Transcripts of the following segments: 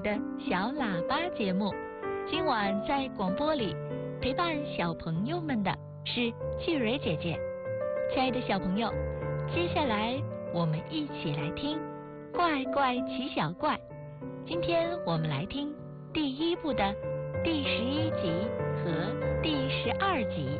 的小喇叭节目。今晚在广播里陪伴小朋友们的是季蕊姐姐。亲爱的小朋友，接下来我们一起来听《怪怪奇小怪》。今天我们来听第1部的第11集和第12集。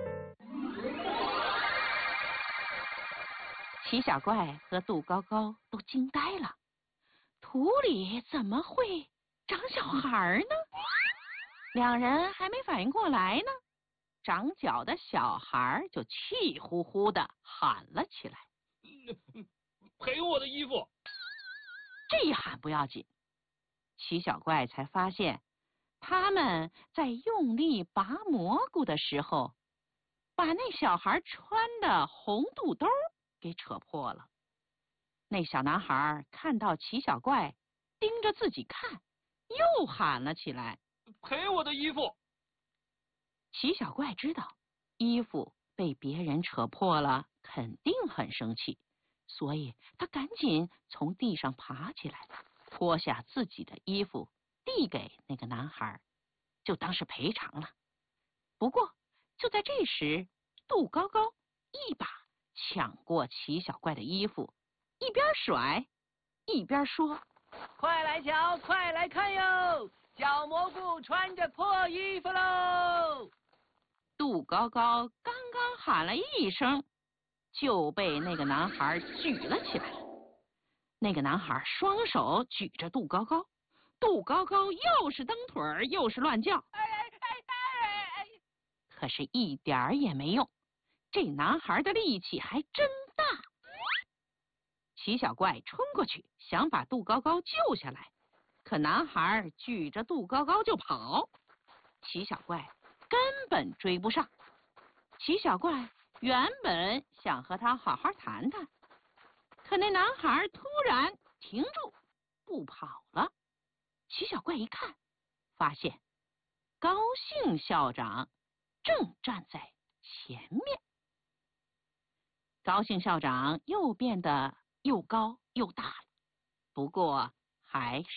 奇小怪和杜高高都惊呆了，土里怎么会长小孩呢？两人还没反应过来呢，长脚的小孩就气呼呼地喊了起来： 赔我的衣服！ 这一喊不要紧，奇小怪才发现他们在用力拔蘑菇的时候，把那小孩穿的红肚兜给扯破了。那小男孩看到奇小怪盯着自己看，又喊了起来： 赔我的衣服！ 奇小怪知道衣服被别人扯破了，肯定很生气，所以他赶紧从地上爬起来，脱下自己的衣服递给那个男孩，就当是赔偿了。不过就在这时，杜高高一把抢过奇小怪的衣服，一边甩一边说： 快来瞧，快来看哟，小蘑菇穿着破衣服喽！ 杜高高刚刚喊了一声，就被那个男孩举了起来。那个男孩双手举着杜高高，杜高高又是蹬腿儿又是乱叫，可是一点儿也没用，这男孩的力气还真大。奇小怪冲过去想把杜高高救下来，可男孩举着杜高高就跑，奇小怪根本追不上。奇小怪原本想和他好好谈谈，可那男孩突然停住不跑了。奇小怪一看，发现高兴校长正站在前面。高兴校长又变得又高又大了，不过还